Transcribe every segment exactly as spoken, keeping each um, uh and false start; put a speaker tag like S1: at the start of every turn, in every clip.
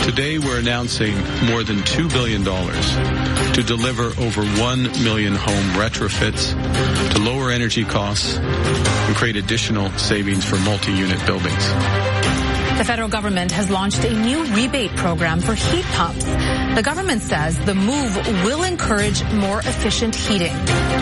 S1: Today, we're announcing more than two billion dollars to deliver over one million home retrofits, to lower energy costs, and create additional savings for multi-unit buildings.
S2: The federal government has launched a new rebate program for heat pumps. The government says the move will encourage more efficient heating.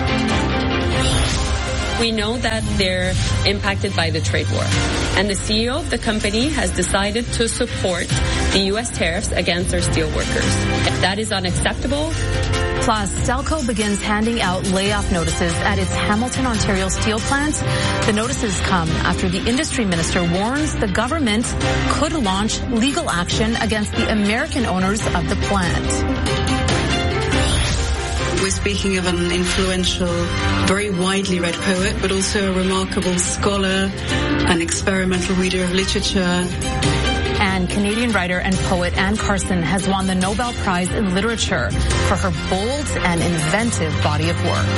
S3: We know that they're impacted by the trade war, and the C E O of the company has decided to support the U S tariffs against our steel workers. That is unacceptable.
S2: Plus, Stelco begins handing out layoff notices at its Hamilton, Ontario steel plant. The notices come after the industry minister warns the government could launch legal action against the American owners of the plant.
S4: We're speaking of an influential, very widely read poet, but also a remarkable scholar, an experimental reader of literature.
S2: And Canadian writer and poet Anne Carson has won the Nobel Prize in Literature for her bold and inventive body of work.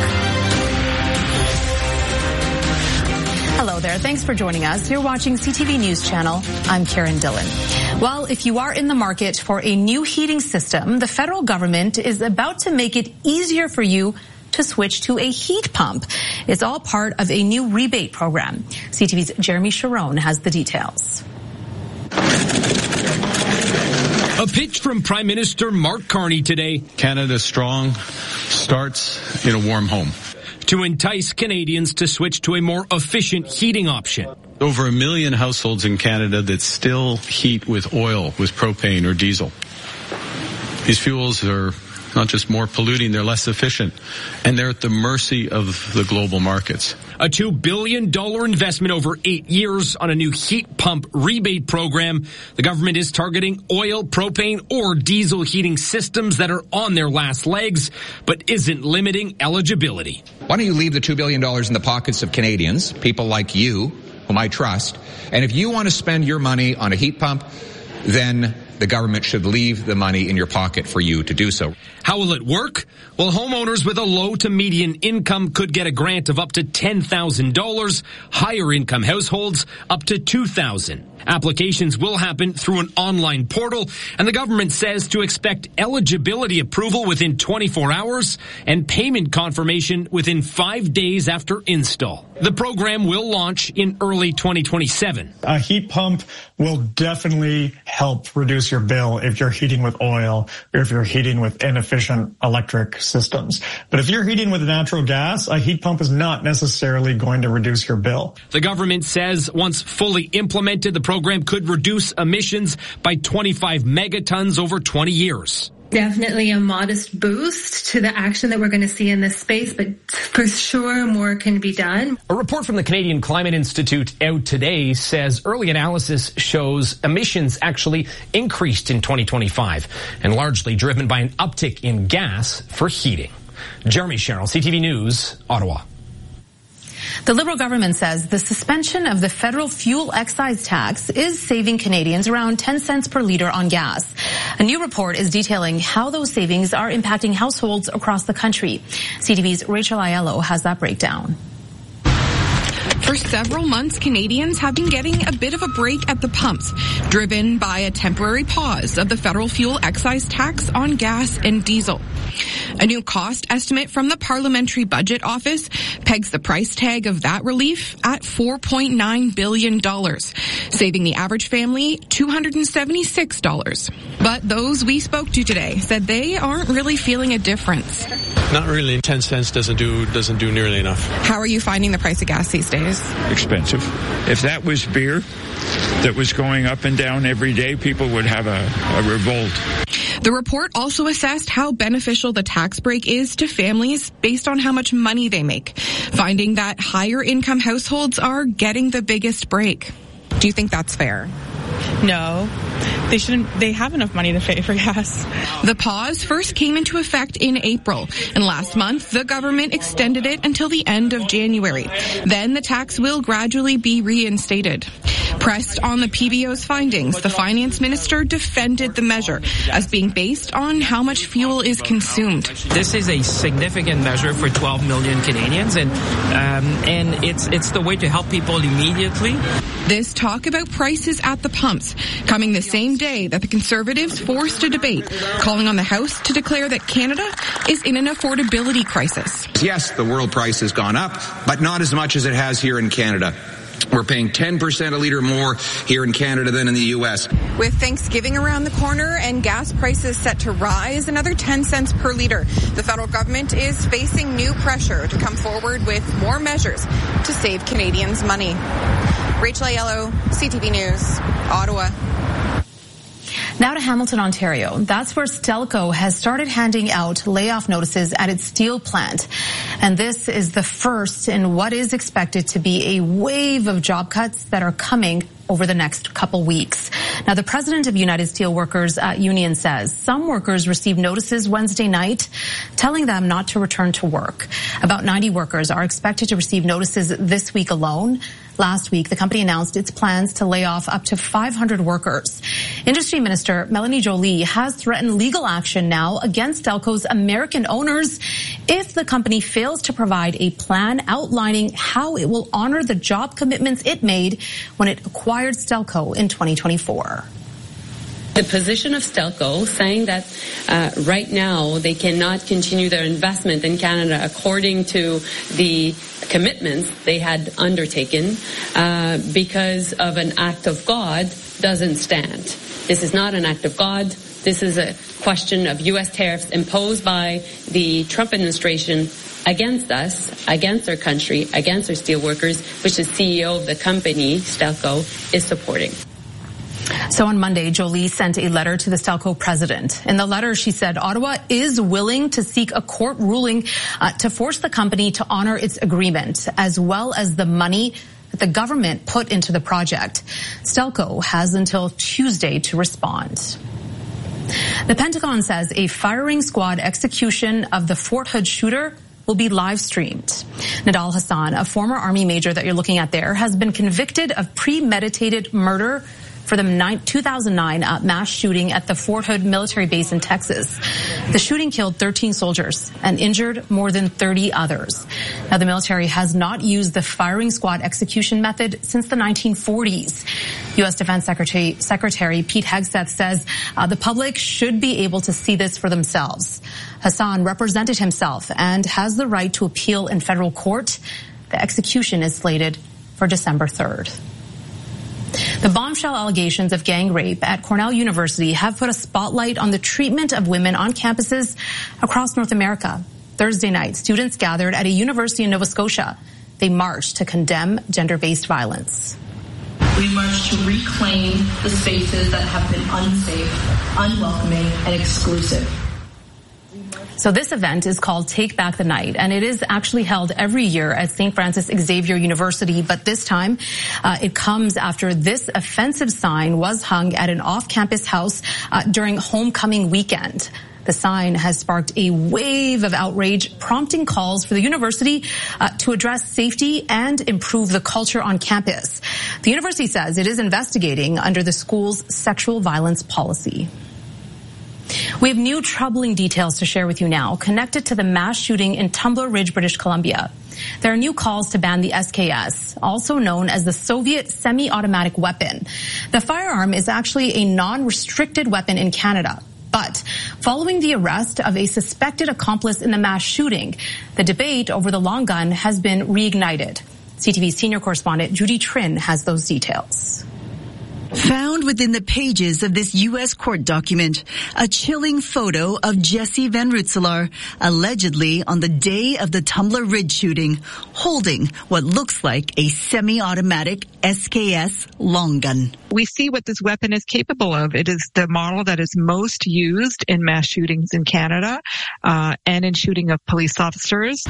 S2: Hello there. Thanks for joining us. You're watching C T V News Channel. I'm Karen Dillon. Well, if you are in the market for a new heating system, the federal government is about to make it easier for you to switch to a heat pump. It's all part of a new rebate program. C T V's Jeremy Sharon has the details.
S5: A pitch from Prime Minister Mark Carney today.
S1: Canada Strong starts in a warm home.
S5: To entice Canadians to switch to a more efficient heating option.
S1: Over a million households in Canada that still heat with oil, with propane or diesel. These fuels are not just more polluting, they're less efficient, and they're at the mercy of the global markets.
S5: A two billion dollars investment over eight years on a new heat pump rebate program. The government is targeting oil, propane, or diesel heating systems that are on their last legs, but isn't limiting eligibility.
S6: Why don't you leave the two billion dollars in the pockets of Canadians, people like you, whom I trust, and if you want to spend your money on a heat pump, then the government should leave the money in your pocket for you to do so.
S5: How will it work? Well, homeowners with a low to median income could get a grant of up to ten thousand dollars. Higher income households up to two thousand dollars. Applications will happen through an online portal, and the government says to expect eligibility approval within twenty-four hours and payment confirmation within five days after install. The program will launch in early twenty twenty-seven.
S7: A heat pump will definitely help reduce your bill if you're heating with oil or if you're heating with inefficient electric systems. But if you're heating with natural gas, a heat pump is not necessarily going to reduce your bill.
S5: The government says once fully implemented, the program could reduce emissions by twenty-five megatons over twenty years.
S8: Definitely a modest boost to the action that we're going to see in this space, but for sure more can be done.
S5: A report from the Canadian Climate Institute out today says early analysis shows emissions actually increased in twenty twenty-five and largely driven by an uptick in gas for heating. Jeremy Sherrill, C T V News, Ottawa.
S2: The Liberal government says the suspension of the federal fuel excise tax is saving Canadians around ten cents per litre on gas. A new report is detailing how those savings are impacting households across the country. C T V's Rachel Aiello has that breakdown.
S9: For several months, Canadians have been getting a bit of a break at the pumps, driven by a temporary pause of the federal fuel excise tax on gas and diesel. A new cost estimate from the Parliamentary Budget Office pegs the price tag of that relief at four point nine billion dollars, saving the average family two hundred seventy-six dollars. But those we spoke to today said they aren't really feeling a difference.
S10: Not really. ten cents doesn't do doesn't do nearly enough.
S9: How are you finding the price of gas these days?
S11: Expensive. If that was beer that was going up and down every day, people would have a, a revolt.
S9: The report also assessed how beneficial the tax break is to families based on how much money they make, finding that higher income households are getting the biggest break. Do you think that's fair?
S12: No. They shouldn't, they have enough money to pay for gas.
S9: The pause first came into effect in April, and last month the government extended it until the end of January. Then the tax will gradually be reinstated. Pressed on the P B O's findings, the finance minister defended the measure as being based on how much fuel is consumed.
S13: This is a significant measure for twelve million Canadians, and um, and it's it's the way to help people immediately.
S9: This talk about prices at the pumps coming the same day that the Conservatives forced a debate, calling on the House to declare that Canada is in an affordability crisis.
S14: Yes, the world price has gone up, but not as much as it has here in Canada. We're paying ten percent a litre more here in Canada than in the U S.
S9: With Thanksgiving around the corner and gas prices set to rise another ten cents per litre, the federal government is facing new pressure to come forward with more measures to save Canadians money. Rachel Aiello, C T V News, Ottawa.
S2: Now to Hamilton, Ontario. That's where Stelco has started handing out layoff notices at its steel plant. And this is the first in what is expected to be a wave of job cuts that are coming over the next couple weeks. Now, the president of United Steelworkers uh, Union says some workers received notices Wednesday night telling them not to return to work. About ninety workers are expected to receive notices this week alone. Last week, the company announced its plans to lay off up to five hundred workers. Industry Minister Melanie Joly has threatened legal action now against Stelco's American owners if the company fails to provide a plan outlining how it will honor the job commitments it made when it acquired Stelco in twenty twenty-four.
S3: The position of Stelco saying that uh, right now they cannot continue their investment in Canada according to the commitments they had undertaken uh, because of an act of God doesn't stand. This is not an act of God. This is a question of U S tariffs imposed by the Trump administration against us, against our country, against our steelworkers, which the C E O of the company, Stelco, is supporting.
S2: So on Monday, Joly sent a letter to the Stelco president. In the letter, she said Ottawa is willing to seek a court ruling uh, to force the company to honor its agreement, as well as the money that the government put into the project. Stelco has until Tuesday to respond. The Pentagon says a firing squad execution of the Fort Hood shooter will be live streamed. Nidal Hassan, a former Army major that you're looking at there, has been convicted of premeditated murder for the two thousand nine uh, mass shooting at the Fort Hood military base in Texas. The shooting killed thirteen soldiers and injured more than thirty others. Now, the military has not used the firing squad execution method since the nineteen forties. U S Defense Secretary, Secretary Pete Hegseth says uh, the public should be able to see this for themselves. Hassan represented himself and has the right to appeal in federal court. The execution is slated for December third. The bombshell allegations of gang rape at Cornell University have put a spotlight on the treatment of women on campuses across North America. Thursday night, students gathered at a university in Nova Scotia. They marched to condemn gender-based violence.
S15: We march to reclaim the spaces that have been unsafe, unwelcoming, and exclusive.
S2: So this event is called Take Back the Night, and it is actually held every year at Saint Francis Xavier University, but this time uh, it comes after this offensive sign was hung at an off-campus house uh, during homecoming weekend. The sign has sparked a wave of outrage, prompting calls for the university uh, to address safety and improve the culture on campus. The university says it is investigating under the school's sexual violence policy. We have new troubling details to share with you now, connected to the mass shooting in Tumbler Ridge, British Columbia. There are new calls to ban the S K S, also known as the Soviet semi-automatic weapon. The firearm is actually a non-restricted weapon in Canada. But following the arrest of a suspected accomplice in the mass shooting, the debate over the long gun has been reignited. C T V's senior correspondent Judy Trin has those details.
S16: Found within the pages of this U S court document, a chilling photo of Jesse Van Rutselaar, allegedly on the day of the Tumbler Ridge shooting, holding what looks like a semi-automatic S K S long gun.
S17: We see what this weapon is capable of. It is the model that is most used in mass shootings in Canada uh, and in shooting of police officers.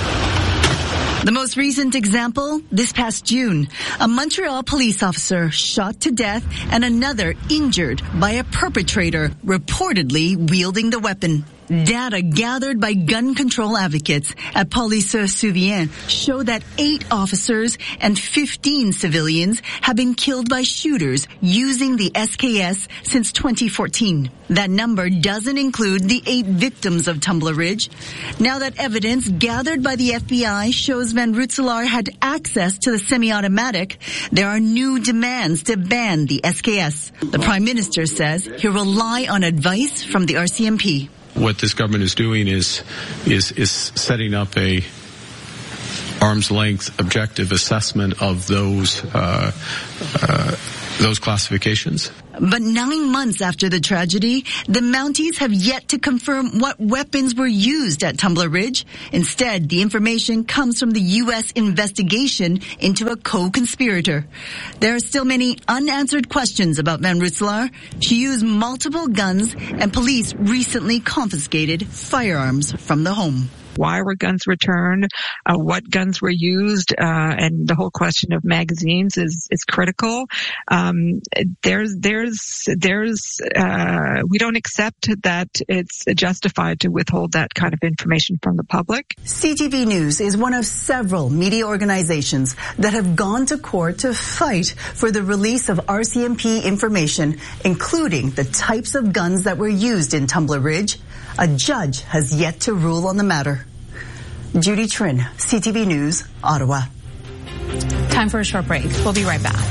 S16: The most recent example, this past June, a Montreal police officer shot to death and another injured by a perpetrator reportedly wielding the weapon. Data gathered by gun control advocates at Police Souvien show that eight officers and fifteen civilians have been killed by shooters using the S K S since twenty fourteen. That number doesn't include the eight victims of Tumbler Ridge. Now that evidence gathered by the F B I shows Van Rensselaer had access to the semi-automatic, there are new demands to ban the S K S. The Prime Minister says he'll rely on advice from the R C M P.
S1: What this government is doing is is is setting up a arm's length objective assessment of those uh, uh, those classifications.
S16: But nine months after the tragedy, the Mounties have yet to confirm what weapons were used at Tumbler Ridge. Instead, the information comes from the U S investigation into a co-conspirator. There are still many unanswered questions about Van Rensselaer. She used multiple guns, and police recently confiscated firearms from the home.
S17: Why were guns returned? Uh, what guns were used? Uh, and the whole question of magazines is is critical. Um, there's there's there's uh, we don't accept that it's justified to withhold that kind of information from the public.
S16: C T V News is one of several media organizations that have gone to court to fight for the release of R C M P information, including the types of guns that were used in Tumbler Ridge. A judge has yet to rule on the matter. Judy Trin, C T V News, Ottawa.
S2: Time for a short break. We'll be right back.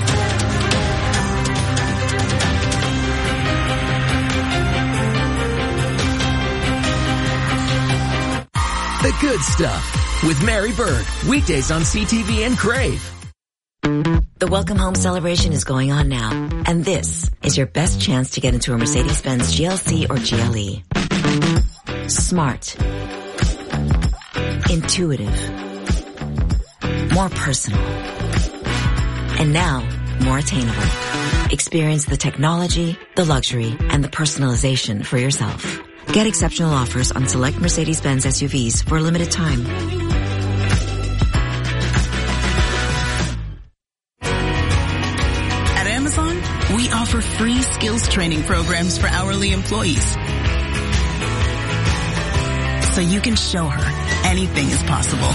S18: The Good Stuff with Mary Berg. Weekdays on C T V and Crave.
S19: The Welcome Home celebration is going on now, and this is your best chance to get into a Mercedes-Benz G L C or G L E. Smart. Intuitive. More personal. And now, more attainable. Experience the technology, the luxury, and the personalization for yourself. Get exceptional offers on select Mercedes-Benz S U Vs for a limited time.
S20: At Amazon, we offer free skills training programs for hourly employees. So you can show her anything is possible.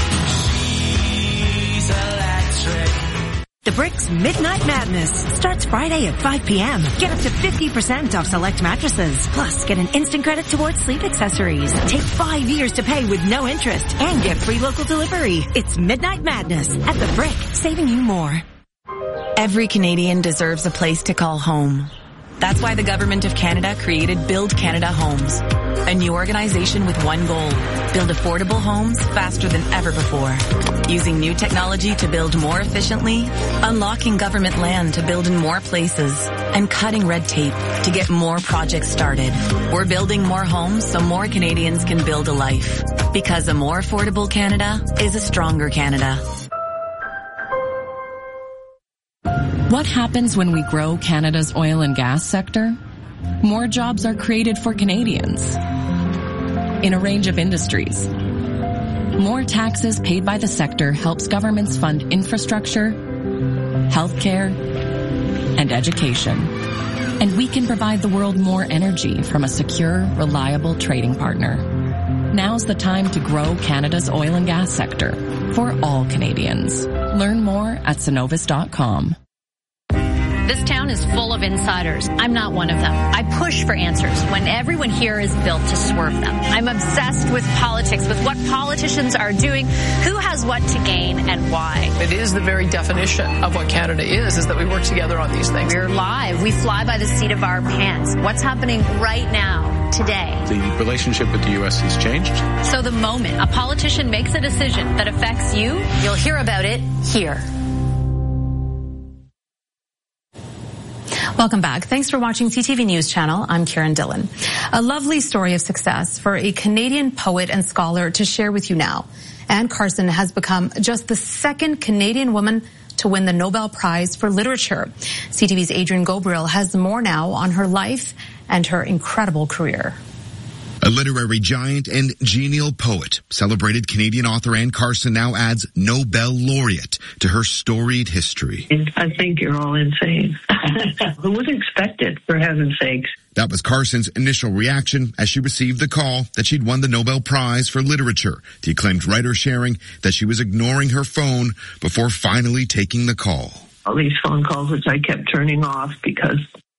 S21: She's electric. The Bricks Midnight Madness starts Friday at five p.m. Get up to fifty percent off select mattresses. Plus, get an instant credit towards sleep accessories. Take five years to pay with no interest and get free local delivery. It's Midnight Madness at The Brick, saving you more.
S22: Every Canadian deserves a place to call home. That's why the Government of Canada created Build Canada Homes, a new organization with one goal: build affordable homes faster than ever before. Using new technology to build more efficiently, unlocking government land to build in more places, and cutting red tape to get more projects started. We're building more homes so more Canadians can build a life. Because a more affordable Canada is a stronger Canada.
S23: What happens when we grow Canada's oil and gas sector? More jobs are created for Canadians in a range of industries. More taxes paid by the sector helps governments fund infrastructure, healthcare, and education. And we can provide the world more energy from a secure, reliable trading partner. Now's the time to grow Canada's oil and gas sector for all Canadians. Learn more at Cenovus dot com.
S24: This town is full of insiders. I'm not one of them. I push for answers when everyone here is built to swerve them. I'm obsessed with politics, with what politicians are doing, who has what to gain, and why.
S25: It is the very definition of what Canada is, is that we work together on these things.
S24: We're live. We fly by the seat of our pants. What's happening right now, today?
S1: The relationship with the U S has changed.
S24: So the moment a politician makes a decision that affects you, you'll hear about it here.
S2: Welcome back. Thanks for watching C T V News Channel. I'm Karen Dillon. A lovely story of success for a Canadian poet and scholar to share with you now. Anne Carson has become just the second Canadian woman to win the Nobel Prize for Literature. C T V's Adrian Gobriel has more now on her life and her incredible career.
S4: literary giant and genial poet, celebrated Canadian author Anne Carson now adds Nobel laureate to her storied history.
S5: I think you're all insane. Who would expect it, for heaven's sakes?
S4: That was Carson's initial reaction as she received the call that she'd won the Nobel Prize for Literature, the acclaimed writer sharing that she was ignoring her phone before finally taking the call.
S5: All these phone calls which I kept turning off because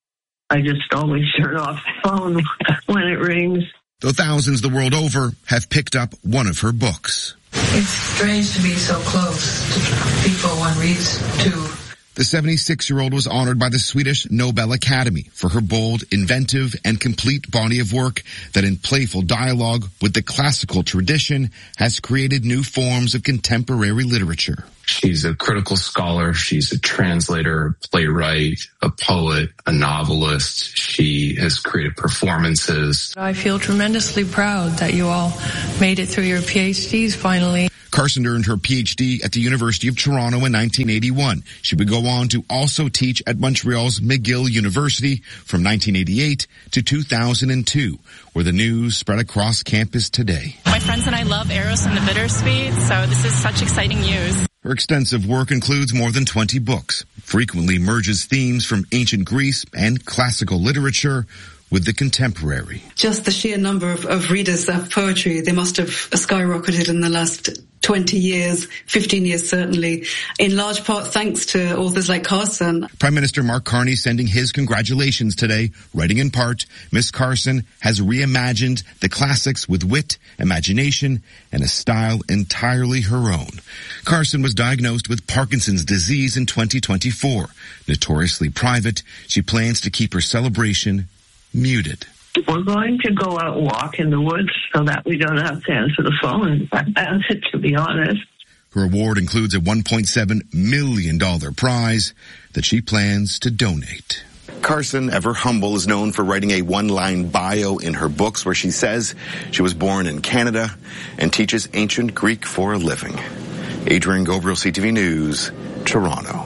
S5: I just always turn off the phone when it rings.
S4: Though thousands the world over have picked up one of her books.
S6: It's strange to be so close to people one reads to.
S4: The seventy-six-year-old was honored by the Swedish Nobel Academy for her bold, inventive, and complete body of work that in playful dialogue with the classical tradition has created new forms of contemporary literature.
S7: She's a critical scholar. She's a translator, a playwright, a poet, a novelist. She has created performances.
S6: I feel tremendously proud that you all made it through your P H Ds finally.
S4: Carson earned her P H D at the University of Toronto in nineteen eighty-one. She would go on to also teach at Montreal's McGill University from nineteen eighty-eight to two thousand two, where the news spread across campus today.
S8: My friends and I love Eros and the Bittersweet, so this is such exciting news.
S4: Her extensive work includes more than twenty books, frequently merges themes from ancient Greece and classical literature with the contemporary.
S26: Just the sheer number of, of readers of poetry, they must have skyrocketed in the last twenty years, fifteen years certainly, in large part thanks to authors like Carson.
S4: Prime Minister Mark Carney sending his congratulations today, writing in part, Miss Carson has reimagined the classics with wit, imagination, and a style entirely her own. Carson was diagnosed with Parkinson's disease in twenty twenty-four. Notoriously private, she plans to keep her celebration muted.
S5: We're going to go out and walk in the woods so that we don't have to answer the phone, to be honest.
S4: Her award includes a one point seven million dollars prize that she plans to donate.
S27: Carson, ever humble, is known for writing a one-line bio in her books where she says she was born in Canada and teaches ancient Greek for a living. Adrian Gobriel, C T V News, Toronto.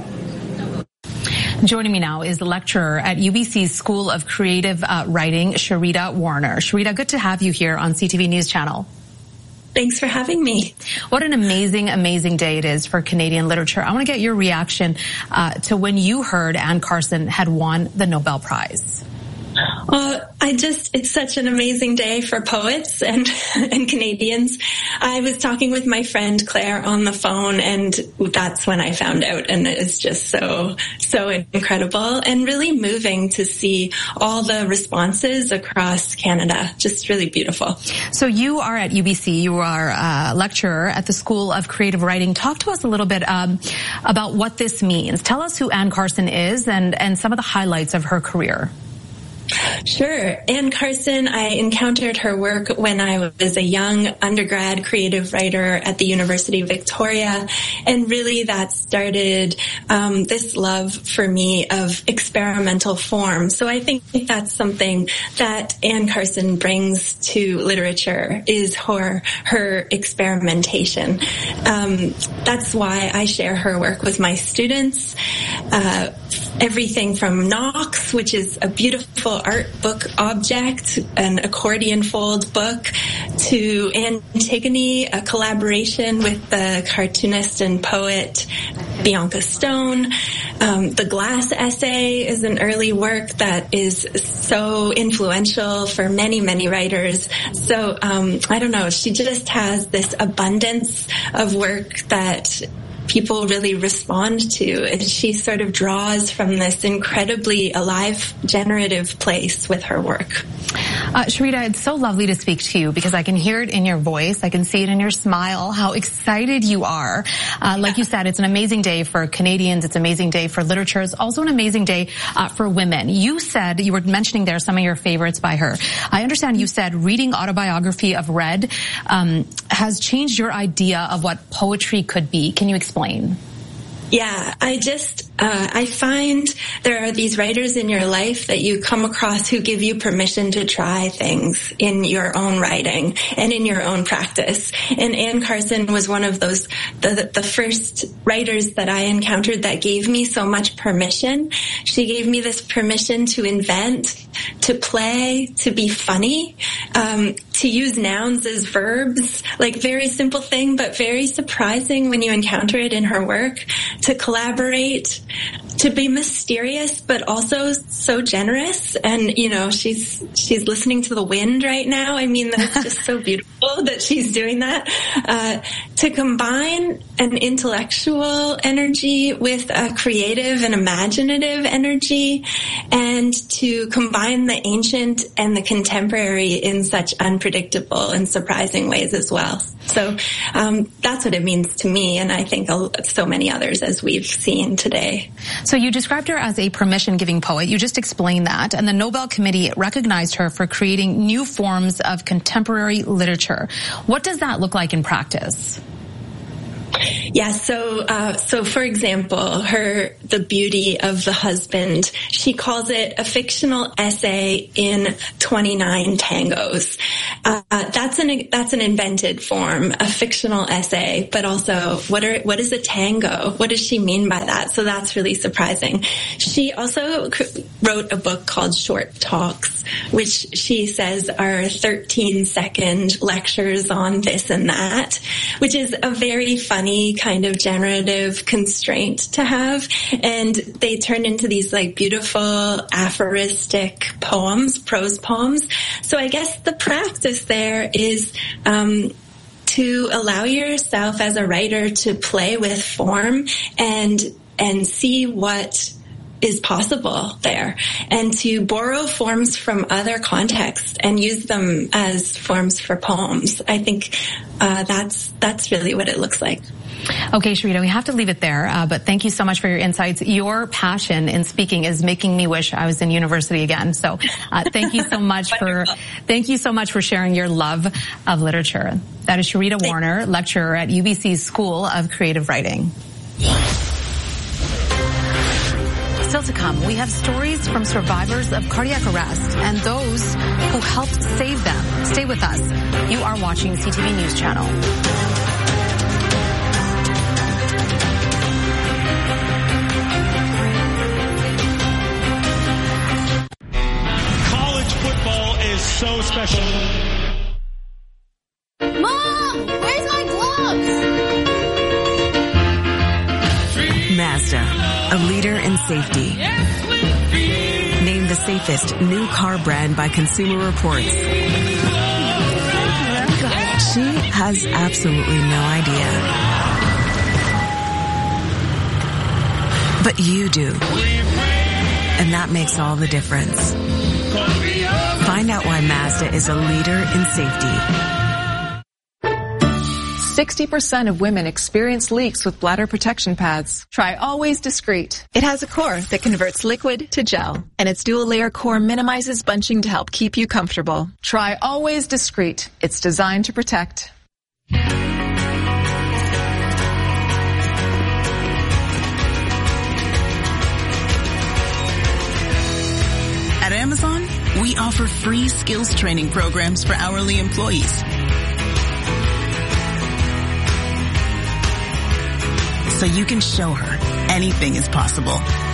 S2: Joining me now is the lecturer at U B C's School of Creative uh, Writing, Sharita Warner. Sharita, good to have you here on C T V News Channel.
S28: Thanks for having me.
S2: What an amazing, amazing day it is for Canadian literature. I want to get your reaction uh, to when you heard Anne Carson had won the Nobel Prize.
S28: Well, I just, it's such an amazing day for poets and, and Canadians. I was talking with my friend Claire on the phone, and that's when I found out, and it's just so, so incredible and really moving to see all the responses across Canada. Just really beautiful.
S2: So you are at U B C, you are a lecturer at the School of Creative Writing. Talk to us a little bit um, about what this means. Tell us who Anne Carson is and, and some of the highlights of her career.
S28: Sure. Anne Carson, I encountered her work when I was a young undergrad creative writer at the University of Victoria, and really that started um, this love for me of experimental form. So I think that's something that Anne Carson brings to literature, is her her experimentation. Um, that's why I share her work with my students. Uh, everything from Knox, which is a beautiful art book object, an accordion fold book, to Antigone, a collaboration with the cartoonist and poet Bianca Stone. Um, the Glass Essay is an early work that is so influential for many, many writers. So um, I don't know, she just has this abundance of work that people really respond to, and she sort of draws from this incredibly alive, generative place with her work.
S2: Uh, Sharita, it's so lovely to speak to you because I can hear it in your voice. I can see it in your smile, how excited you are. Uh, like you said, it's an amazing day for Canadians. It's an amazing day for literature. It's also an amazing day uh, for women. You said, you were mentioning there some of your favorites by her. I understand you said reading Autobiography of Red um, has changed your idea of what poetry could be. Can you explain?
S28: Yeah, I just, uh, I find there are these writers in your life that you come across who give you permission to try things in your own writing and in your own practice. And Anne Carson was one of those, the, the first writers that I encountered that gave me so much permission. She gave me this permission to invent, to play, to be funny, um, to use nouns as verbs, like very simple thing, but very surprising when you encounter it in her work, to collaborate, to be mysterious, but also so generous. And, you know, she's, she's listening to the wind right now. I mean, that's just so beautiful that she's doing that. Uh, to combine an intellectual energy with a creative and imaginative energy, and to combine the ancient and the contemporary in such unpredictable and surprising ways as well. So, um, that's what it means to me. And I think so many others, as we've seen today.
S2: So you described her as a permission-giving poet. You just explained that. And the Nobel Committee recognized her for creating new forms of contemporary literature. What does that look like in practice?
S28: Yeah, so uh, so for example, her The Beauty of the Husband, she calls it a fictional essay in twenty-nine tangos. Uh, that's an that's an invented form, a fictional essay, but also what are what is a tango? What does she mean by that? So that's really surprising. She also wrote a book called Short Talks, which she says are thirteen second lectures on this and that, which is a very funny kind of generative constraint to have. And they turn into these like beautiful aphoristic poems, prose poems. So I guess the practice there is um to allow yourself as a writer to play with form and and see what is possible there, and to borrow forms from other contexts and use them as forms for poems. I think uh, that's that's really what it looks like.
S2: Okay, Sharita, we have to leave it there, uh, but thank you so much for your insights. Your passion in speaking is making me wish I was in university again. So uh, thank you so much for thank you so much for sharing your love of literature. That is Sharita Warner, lecturer at U B C's School of Creative Writing. Still to come, we have stories from survivors of cardiac arrest and those who helped save them. Stay with us. You are watching C T V News Channel.
S3: College football is so special.
S9: Mom, where's my gloves?
S10: Mazda, a leader in safety. Named the safest new car brand by Consumer Reports. She has absolutely no idea. But you do. And that makes all the difference. Find out why Mazda is a leader in safety.
S11: sixty percent of women experience leaks with bladder protection pads. Try Always Discreet. It has a core that converts liquid to gel, and its dual-layer core minimizes bunching to help keep you comfortable. Try Always Discreet. It's designed to protect.
S20: At Amazon, we offer free skills training programs for hourly employees. So you can show her anything is possible.